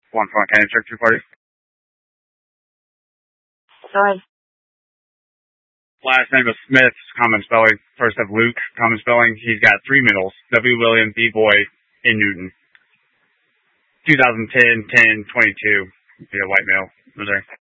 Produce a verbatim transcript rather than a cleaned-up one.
One Front Canyon Check two party. Sorry. Last name is Smith, common spelling. First of Luke, common spelling. He's got three middles. W. William, B. Boy, in Newton. twenty ten, ten, twenty-two. Be a white male. Missouri.